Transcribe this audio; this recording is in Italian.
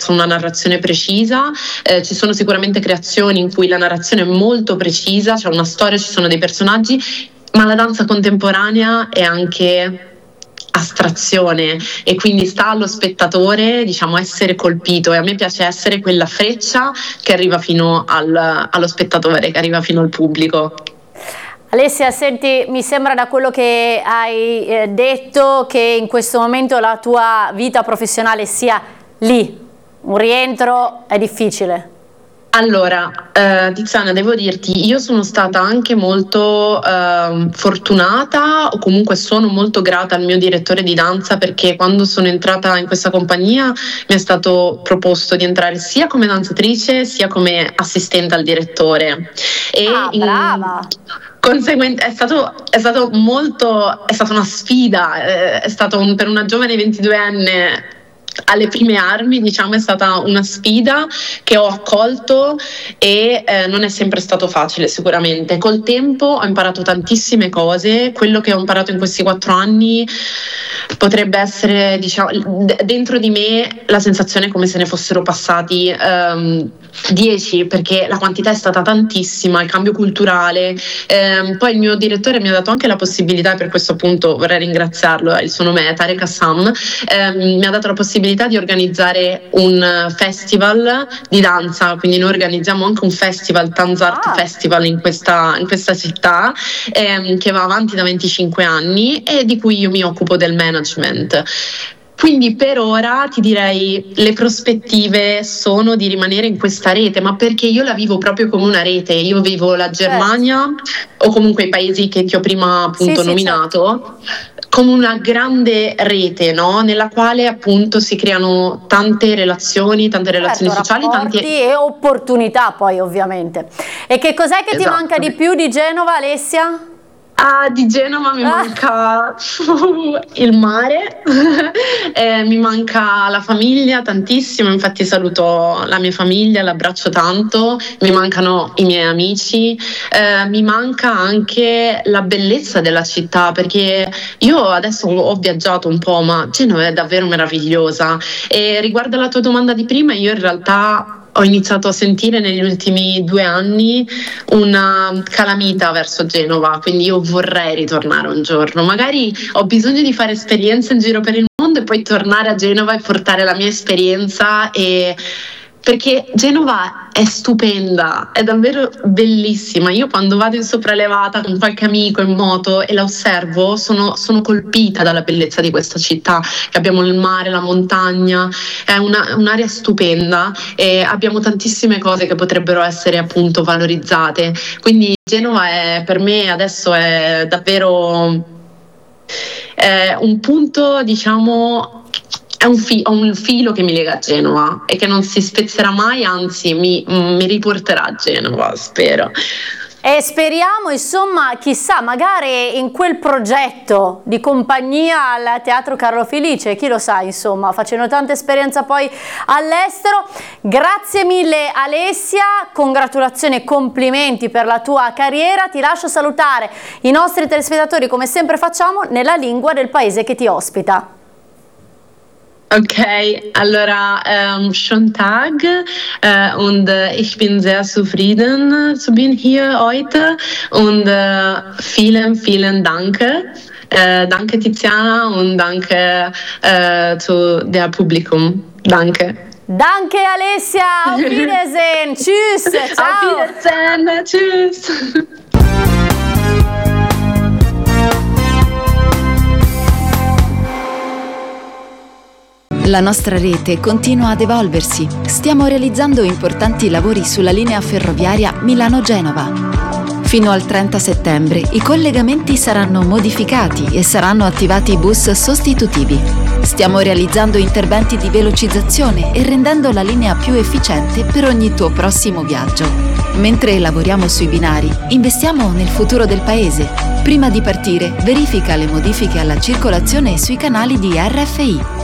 verso una narrazione precisa. Ci sono sicuramente creazioni in cui la narrazione è molto precisa, c'è una storia, ci sono dei personaggi, ma la danza contemporanea è anche astrazione e quindi sta allo spettatore, diciamo, essere colpito, e a me piace essere quella freccia che arriva fino allo spettatore, che arriva fino al pubblico. Alessia, senti, mi sembra da quello che hai detto che in questo momento la tua vita professionale sia lì, un rientro è difficile. Allora, Tiziana, devo dirti, io sono stata anche molto fortunata, o comunque sono molto grata al mio direttore di danza, perché quando sono entrata in questa compagnia mi è stato proposto di entrare sia come danzatrice sia come assistente al direttore. Brava! È stata una sfida, per una giovane 22enne alle prime armi, diciamo, è stata una sfida che ho accolto e non è sempre stato facile sicuramente. Col tempo ho imparato tantissime cose, quello che ho imparato in questi 4 anni potrebbe essere, diciamo, dentro di me la sensazione è come se ne fossero passati 10, perché la quantità è stata tantissima, il cambio culturale. Poi il mio direttore mi ha dato anche la possibilità, e per questo appunto vorrei ringraziarlo, il suo nome è Tarek Assam, mi ha dato la possibilità di organizzare un festival di danza, quindi noi organizziamo anche un festival, Tanzart Festival, in questa città, che va avanti da 25 anni e di cui io mi occupo del management. Quindi per ora ti direi le prospettive sono di rimanere in questa rete, ma perché io la vivo proprio come una rete. Io vivo la Germania, o comunque i paesi che ti ho prima appunto nominato, come una grande rete, no? Nella quale appunto si creano tante relazioni sociali, e opportunità poi ovviamente. E che cos'è che ti manca di più di Genova, Alessia? Di Genova mi manca il mare, mi manca la famiglia tantissimo, infatti saluto la mia famiglia, l'abbraccio tanto, mi mancano i miei amici, mi manca anche la bellezza della città, perché io adesso ho viaggiato un po', ma Genova è davvero meravigliosa. E riguardo alla tua domanda di prima, io in realtà ho iniziato a sentire negli ultimi 2 anni una calamita verso Genova, quindi io vorrei ritornare un giorno. Magari ho bisogno di fare esperienze in giro per il mondo e poi tornare a Genova e portare la mia esperienza, perché Genova è stupenda, è davvero bellissima. Io quando vado in sopraelevata con qualche amico in moto e la osservo, sono colpita dalla bellezza di questa città, che abbiamo il mare, la montagna, è un'area stupenda e abbiamo tantissime cose che potrebbero essere appunto valorizzate. Quindi Genova per me adesso è davvero un punto, diciamo, è un filo che mi lega a Genova e che non si spezzerà mai, anzi mi riporterà a Genova, spero. E speriamo, insomma, chissà, magari in quel progetto di compagnia al Teatro Carlo Felice, chi lo sa, insomma, facendo tanta esperienza poi all'estero. Grazie mille Alessia, congratulazioni e complimenti per la tua carriera. Ti lascio salutare i nostri telespettatori, come sempre facciamo, nella lingua del paese che ti ospita. Okay, allora schönen Tag und ich bin sehr zufrieden zu bin hier heute und vielen Danke. Danke Tiziana und danke zu der Publikum. Danke. Danke Alessia, auf Wiedersehen, tschüss, ciao. Auf Wiedersehen, tschüss. La nostra rete continua ad evolversi. Stiamo realizzando importanti lavori sulla linea ferroviaria Milano-Genova. Fino al 30 settembre i collegamenti saranno modificati e saranno attivati bus sostitutivi. Stiamo realizzando interventi di velocizzazione e rendendo la linea più efficiente per ogni tuo prossimo viaggio. Mentre lavoriamo sui binari, investiamo nel futuro del paese. Prima di partire, verifica le modifiche alla circolazione sui canali di RFI.